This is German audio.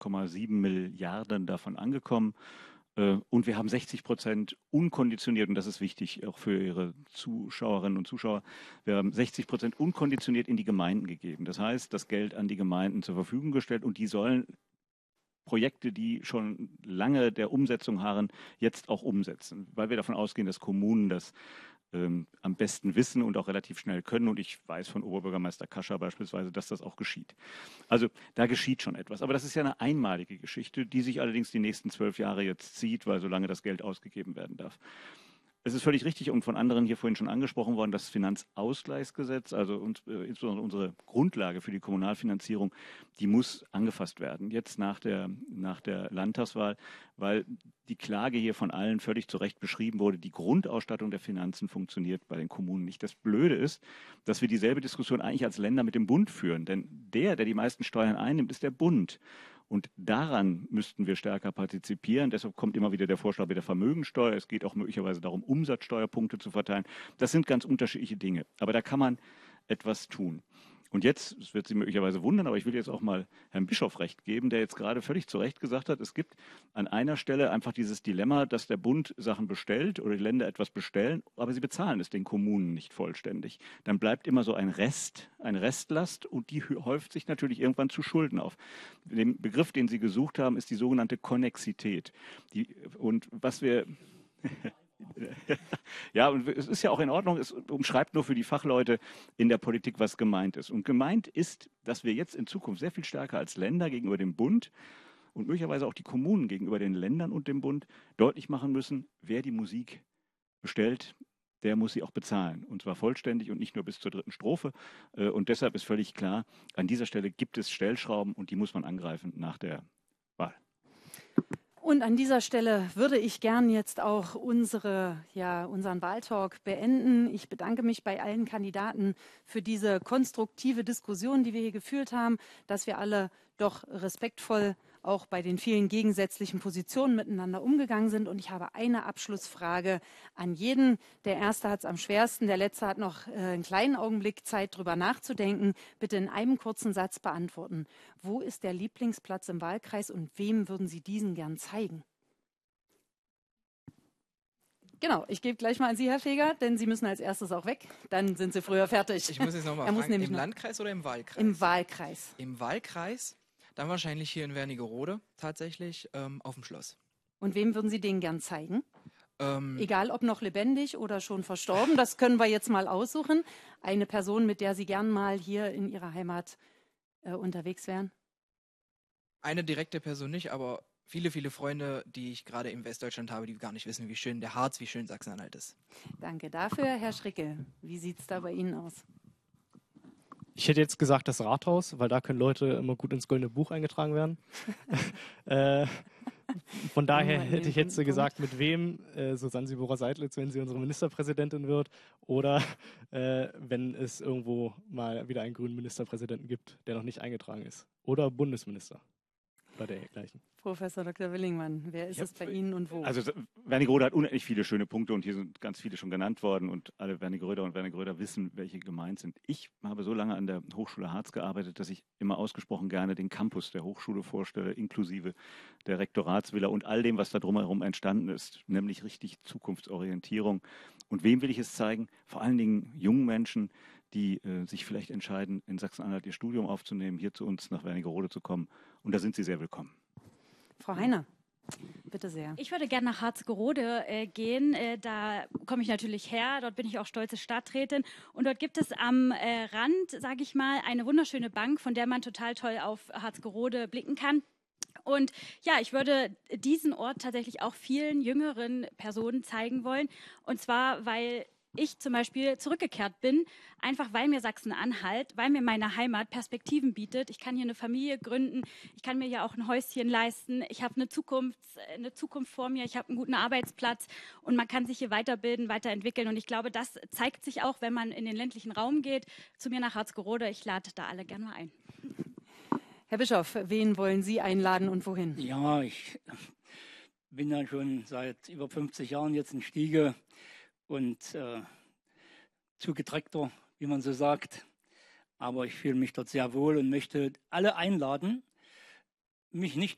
1,7 Milliarden davon angekommen. Und wir haben 60% unkonditioniert, und das ist wichtig auch für Ihre Zuschauerinnen und Zuschauer, wir haben 60% unkonditioniert in die Gemeinden gegeben. Das heißt, das Geld an die Gemeinden zur Verfügung gestellt, und die sollen Projekte, die schon lange der Umsetzung harren, jetzt auch umsetzen, weil wir davon ausgehen, dass Kommunen das am besten wissen und auch relativ schnell können. Und ich weiß von Oberbürgermeister Kascher beispielsweise, dass das auch geschieht. Also da geschieht schon etwas. Aber das ist ja eine einmalige Geschichte, die sich allerdings die nächsten 12 Jahre jetzt zieht, weil solange das Geld ausgegeben werden darf. Es ist völlig richtig und von anderen hier vorhin schon angesprochen worden, das Finanzausgleichsgesetz, also insbesondere unsere Grundlage für die Kommunalfinanzierung, die muss angefasst werden, jetzt nach der Landtagswahl, weil die Klage hier von allen völlig zu Recht beschrieben wurde, die Grundausstattung der Finanzen funktioniert bei den Kommunen nicht. Das Blöde ist, dass wir dieselbe Diskussion eigentlich als Länder mit dem Bund führen, denn der die meisten Steuern einnimmt, ist der Bund. Und daran müssten wir stärker partizipieren. Deshalb kommt immer wieder der Vorschlag mit der Vermögensteuer. Es geht auch möglicherweise darum, Umsatzsteuerpunkte zu verteilen. Das sind ganz unterschiedliche Dinge. Aber da kann man etwas tun. Und jetzt, das wird Sie möglicherweise wundern, aber ich will jetzt auch mal Herrn Bischof recht geben, der jetzt gerade völlig zu Recht gesagt hat, es gibt an einer Stelle einfach dieses Dilemma, dass der Bund Sachen bestellt oder die Länder etwas bestellen, aber sie bezahlen es den Kommunen nicht vollständig. Dann bleibt immer so eine Restlast, und die häuft sich natürlich irgendwann zu Schulden auf. Der Begriff, den Sie gesucht haben, ist die sogenannte Konnexität. Und was wir... Ja, und es ist ja auch in Ordnung, es umschreibt nur für die Fachleute in der Politik, was gemeint ist. Und gemeint ist, dass wir jetzt in Zukunft sehr viel stärker als Länder gegenüber dem Bund und möglicherweise auch die Kommunen gegenüber den Ländern und dem Bund deutlich machen müssen, wer die Musik bestellt, der muss sie auch bezahlen. Und zwar vollständig und nicht nur bis zur 3. Strophe. Und deshalb ist völlig klar, an dieser Stelle gibt es Stellschrauben, und die muss man angreifen nach der Wahl. Und an dieser Stelle würde ich gern jetzt auch unseren Wahltalk beenden. Ich bedanke mich bei allen Kandidaten für diese konstruktive Diskussion, die wir hier geführt haben, dass wir alle doch respektvoll auch bei den vielen gegensätzlichen Positionen miteinander umgegangen sind. Und ich habe eine Abschlussfrage an jeden. Der Erste hat es am schwersten, der Letzte hat noch einen kleinen Augenblick Zeit, drüber nachzudenken. Bitte in einem kurzen Satz beantworten. Wo ist der Lieblingsplatz im Wahlkreis und wem würden Sie diesen gern zeigen? Genau, ich gebe gleich mal an Sie, Herr Feger, denn Sie müssen als erstes auch weg. Dann sind Sie früher fertig. Ich muss jetzt nochmal fragen, im Landkreis oder im Wahlkreis? Im Wahlkreis. Im Wahlkreis? Dann wahrscheinlich hier in Wernigerode tatsächlich auf dem Schloss. Und wem würden Sie den gern zeigen? Egal, ob noch lebendig oder schon verstorben, das können wir jetzt mal aussuchen. Eine Person, mit der Sie gern mal hier in Ihrer Heimat unterwegs wären? Eine direkte Person nicht, aber viele, viele Freunde, die ich gerade in Westdeutschland habe, die gar nicht wissen, wie schön der Harz, wie schön Sachsen-Anhalt ist. Danke dafür, Herr Schricke. Wie sieht es da bei Ihnen aus? Ich hätte jetzt gesagt das Rathaus, weil da können Leute immer gut ins Goldene Buch eingetragen werden. Von daher hätte ich jetzt gesagt, mit wem, Susanne Sibora-Seidlitz, wenn sie unsere Ministerpräsidentin wird, oder wenn es irgendwo mal wieder einen grünen Ministerpräsidenten gibt, der noch nicht eingetragen ist. Oder Bundesminister. Bei dergleichen. Professor Dr. Willingmann, wer ist es bei Ihnen und wo? Also Wernigerode hat unendlich viele schöne Punkte, und hier sind ganz viele schon genannt worden, und alle Wernigeröder und Wernigeröder wissen, welche gemeint sind. Ich habe so lange an der Hochschule Harz gearbeitet, dass ich immer ausgesprochen gerne den Campus der Hochschule vorstelle, inklusive der Rektoratsvilla und all dem, was da drumherum entstanden ist, nämlich richtig Zukunftsorientierung. Und wem will ich es zeigen? Vor allen Dingen jungen Menschen, die sich vielleicht entscheiden, in Sachsen-Anhalt ihr Studium aufzunehmen, hier zu uns nach Wernigerode zu kommen. Und da sind sie sehr willkommen. Frau Heiner, bitte sehr. Ich würde gerne nach Harzgerode gehen. Da komme ich natürlich her. Dort bin ich auch stolze Stadträtin. Und dort gibt es am Rand, sage ich mal, eine wunderschöne Bank, von der man total toll auf Harzgerode blicken kann. Und ja, ich würde diesen Ort tatsächlich auch vielen jüngeren Personen zeigen wollen. Und zwar, weil ich zum Beispiel zurückgekehrt bin, einfach weil mir Sachsen-Anhalt, weil mir meine Heimat Perspektiven bietet. Ich kann hier eine Familie gründen, ich kann mir ja auch ein Häuschen leisten, ich habe eine Zukunft vor mir, ich habe einen guten Arbeitsplatz und man kann sich hier weiterbilden, weiterentwickeln. Und ich glaube, das zeigt sich auch, wenn man in den ländlichen Raum geht, zu mir nach Harzgerode. Ich lade da alle gerne mal ein. Herr Bischof, wen wollen Sie einladen und wohin? Ja, ich bin ja schon seit über 50 Jahren jetzt in Stiege und zugedreckter, wie man so sagt. Aber ich fühle mich dort sehr wohl und möchte alle einladen, mich nicht